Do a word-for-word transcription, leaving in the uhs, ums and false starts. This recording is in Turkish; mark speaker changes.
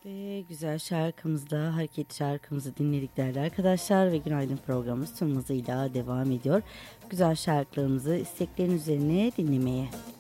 Speaker 1: Ve güzel şarkımızda hareketli şarkımızı dinledik değerli arkadaşlar ve Günaydın programımız tüm hızıyla devam ediyor. Güzel şarkılarımızı isteklerin üzerine dinlemeye.